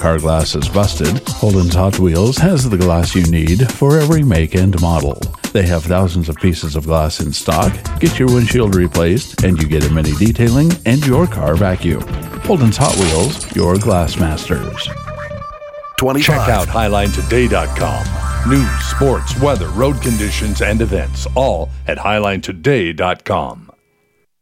car glass is busted, Holden's Hot Wheels has the glass you need for every make and model. They have thousands of pieces of glass in stock. Get your windshield replaced, and you get a mini detailing and your car vacuumed. Holden's Hot Wheels, your glass masters. 25. Check out HighlineToday.com. News, sports, weather, road conditions, and events, all at HighlineToday.com.